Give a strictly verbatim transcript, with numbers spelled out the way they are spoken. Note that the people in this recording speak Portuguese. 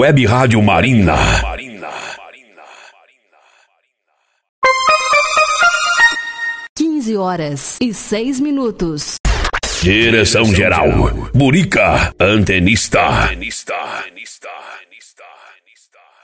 Web Rádio Marina. quinze horas e seis minutos. Direção geral, Burica, antenista.